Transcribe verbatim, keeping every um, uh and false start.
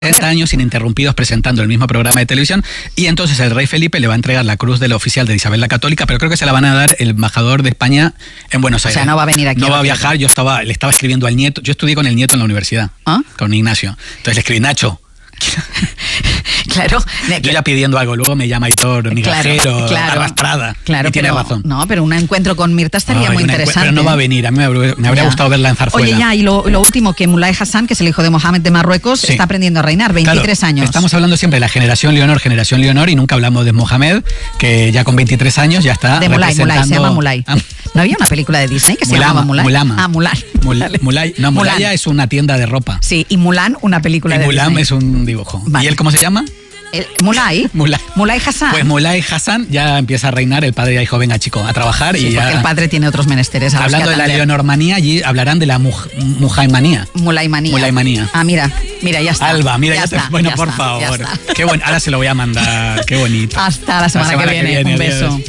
treinta años ininterrumpidos presentando el mismo programa de televisión, y entonces el rey Felipe le va a entregar la cruz de la oficial de Isabel la Católica, pero creo que se la van a dar el embajador de España en Buenos Aires. O sea, no va a venir aquí. No va a viajar, yo estaba, le estaba escribiendo al nieto, yo estudié con el nieto en la universidad, ¿Ah? con Ignacio. Entonces le escribí, Nacho. Claro. Yo ya pidiendo algo, luego me llama Aitor, migajero, claro, claro, arrastrada. Claro, y tiene pero, razón. No, pero un encuentro con Mirta estaría Ay, muy interesante. Pero no va a venir, a mí me habría, me habría gustado verla en Zarzuela. Oye, ya, y lo, lo último, que Mulay Hassan, que es el hijo de Mohamed de Marruecos, sí. está aprendiendo a reinar, veintitrés claro, años. Estamos hablando siempre de la generación Leonor, generación Leonor, y nunca hablamos de Mohamed, que ya con veintitrés años ya está de Mulay, representando... Mulay, se llama Mulay. Ah, ¿No había una película de Disney que se Mulama, llamaba Mulay? Mulama. Ah, Mulay. Mulay, Mulay, no, Mulan. Mulaya es una tienda de ropa. Sí, y Mulan, una película y de Mulan Disney. es un dibujo. Vale. ¿Y él cómo se llama? El, Mulay. Mulay. Mulay Hassan. Pues Mulay Hassan ya empieza a reinar, el padre ya dijo, venga chico, a trabajar. Sí, y porque ya... el padre tiene otros menesteres. A los Hablando que de la atender. leonormanía, allí hablarán de la muj, mujaimanía. Mulaymanía. Mulaymanía. Ah, mira, mira, ya está. Alba, mira, ya, ya te... está, Bueno, ya por está, favor. ya está. Qué bueno, ahora se lo voy a mandar, qué bonito. Hasta la semana, La semana que viene. que viene, Un beso. adiós.